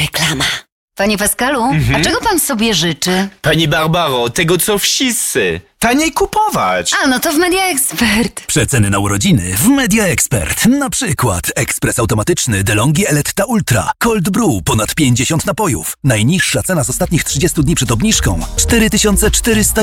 Reklama. Panie Pascalu, a czego pan sobie życzy? Pani Barbaro, tego co wszyscy. Taniej kupować. A, no to w Media Expert. Przeceny na urodziny w Media Expert. Na przykład ekspres automatyczny DeLonghi Eletta Ultra, Cold Brew, ponad 50 napojów. Najniższa cena z ostatnich 30 dni przed obniżką 4400